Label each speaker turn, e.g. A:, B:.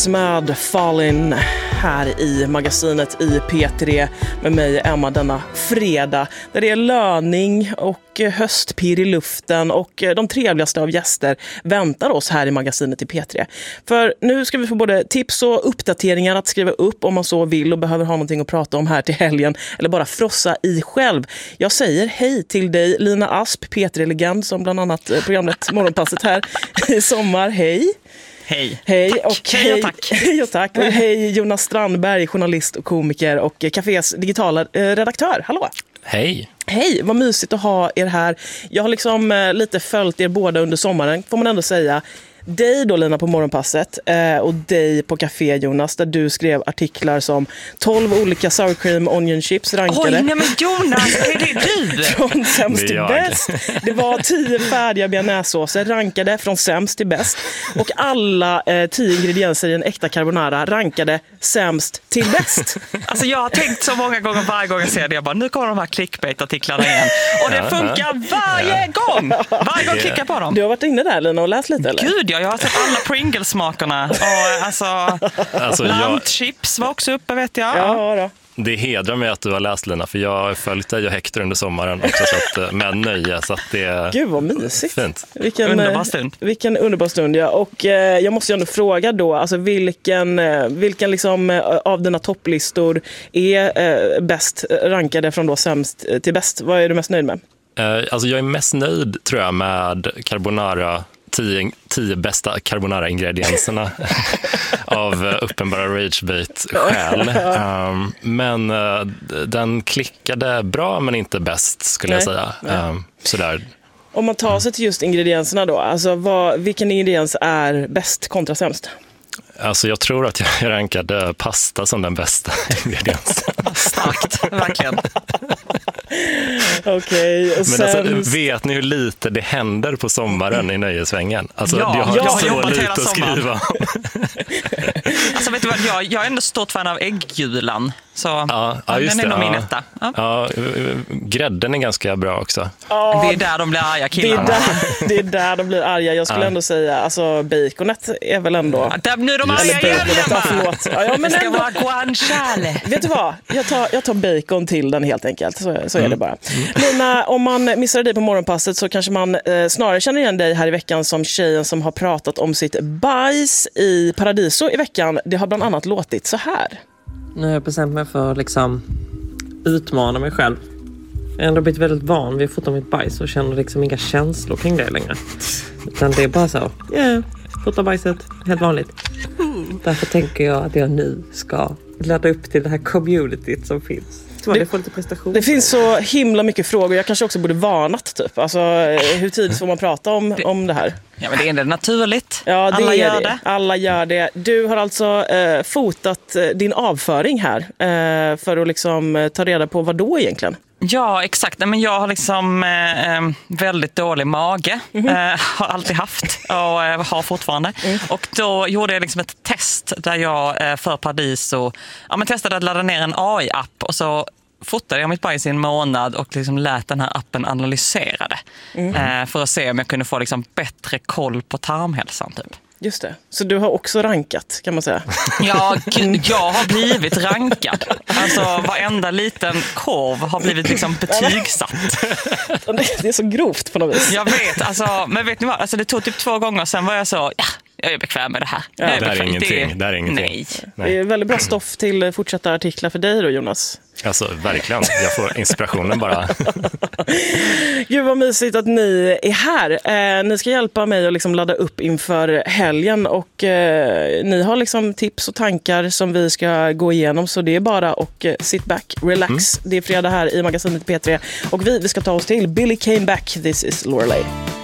A: Med Fallin här i magasinet i P3 med mig Emma denna fredag där det är löning och höstpirr i luften och de trevligaste av gäster väntar oss här i magasinet i P3. För nu ska vi få både tips och uppdateringar att skriva upp om man så vill och behöver ha någonting att prata om här till helgen eller bara frossa i själv. Jag säger hej till dig Lina Asp, P3-legend som bland annat programmet Morgonpasset här i sommar. Hej!
B: Hej.
A: Hej
B: tack.
A: och
B: Hej
A: och tack. Och hej Jonas Strandberg, journalist och komiker och Cafés digitala redaktör. Hallå.
C: Hej.
A: Hej, vad mysigt att ha er här. Jag har liksom lite följt er båda under sommaren, får man ändå säga. Dig då Lina på Morgonpasset och dig på Café Jonas där du skrev artiklar som 12 olika sour cream onion chips rankade.
B: Oj, nej men Jonas, är det du?
A: Från sämst till bäst. Det var 10 färdiga bearnaisesåser rankade från sämst till bäst. Och alla 10 ingredienser i en äkta carbonara rankade sämst till bäst.
B: Alltså jag har tänkt så många gånger varje gång jag ser det. Jag bara, nu kommer de här clickbait-artiklarna igen. Och det funkar varje gång. Varje gång klickar på dem.
A: Du har varit inne där Lina och läst lite eller?
B: Gud, jag har sett alla Pringles-smakerna. Och alltså lampchips var också uppe vet jag.
A: Ja då.
C: Det hedrar mig att du har läst Lina, för jag har följt dig och Hector under sommaren också, så att, med nöje, så att det är
A: Gud vad mysigt.
C: Fint.
B: Underbar stund.
A: Vilken underbar stund, ja. Och jag måste ju ändå fråga då, alltså vilken liksom av dina topplistor är bäst rankade från då sämst till bäst? Vad är du mest nöjd med?
C: Alltså jag är mest nöjd tror jag med carbonara, 10 bästa carbonara-ingredienserna av uppenbara ragebait-skäl. Men den klickade bra men inte bäst skulle jag säga. Sådär.
A: Om man tar sig till just ingredienserna då, alltså vilken ingrediens är bäst kontra sämst?
C: Alltså jag tror att jag rankade pasta som den bästa ingrediensen.
B: Starkt, verkligen.
A: Alltså,
C: vet ni hur lite det händer på sommaren i nöjesvängen? Alltså,
B: jag
C: har så
B: jobbat
C: lite
B: hela
C: att skriva om.
B: Alltså vet du vad, jag är ändå stort fan av äggjulan. Så
C: just
B: den är
C: det,
B: nog min etta.
C: Ja, grädden är ganska bra också.
B: Det är där de blir arga killarna.
A: Det är där de blir arga. Jag skulle ändå säga, alltså baconet är väl ändå...
B: Nu är de arga igen,
A: förlåt. Men
B: det ska
A: ändå,
B: vara guanciale.
A: vet du vad? Jag tar bacon till den helt enkelt. Så är det bara. Lina, om man missar dig på Morgonpasset så kanske man snarare känner igen dig här i veckan som tjejen som har pratat om sitt bajs i Paradiso i veckan. Det har bland annat låtit så här.
D: Nu har jag bestämt mig för att liksom utmana mig själv. Jag har ändå blivit väldigt van vid att fota mitt bajs och känner liksom inga känslor kring det längre. Utan det är bara så, fota bajset, helt vanligt. Därför tänker jag att jag nu ska ladda upp till det här communityt som finns. Det får lite prestation.
A: Det finns så himla mycket frågor. Jag kanske också borde varnat typ. Alltså hur tidigt får man prata om det här?
B: Ja, men det är naturligt.
A: Ja,
B: alla gör det.
A: Alla gör det. Du har alltså fotat din avföring här för att liksom ta reda på vad då egentligen?
B: Ja, exakt. Men jag har liksom väldigt dålig mage. Har alltid haft och har fortfarande. Och då gjorde jag liksom ett test där jag för Paradiso testade att ladda ner en AI-app och så fotade jag mitt bajs i en månad och liksom lät den här appen analysera det. För att se om jag kunde få liksom bättre koll på tarmhälsan typ.
A: Just det. Så du har också rankat, kan man säga?
B: Ja, jag har blivit rankad. Alltså varenda liten korv har blivit liksom betygsatt.
A: Det är så grovt på något vis.
B: Jag vet, alltså, men vet ni vad? Alltså, det tog typ 2 gånger, sen var jag så, jag är bekväm med det här.
C: Det är ingenting.
B: Nej.
A: Det är väldigt bra stoff till fortsatta artiklar för dig då, Jonas.
C: Alltså, verkligen. Jag får inspirationen bara.
A: Gud vad mysigt att ni är här. Ni ska hjälpa mig att liksom ladda upp inför helgen och ni har liksom tips och tankar som vi ska gå igenom, så det är bara att sit back, relax. Det är fredag här i magasinet P3 och vi ska ta oss till Billy Came Back, This is Lorelei.